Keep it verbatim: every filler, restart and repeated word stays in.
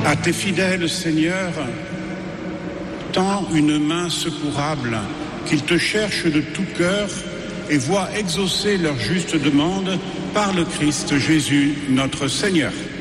À tes fidèles, Seigneur, tends une main secourable, qu'ils te cherchent de tout cœur et voient exaucer leur juste demande par le Christ Jésus, notre Seigneur.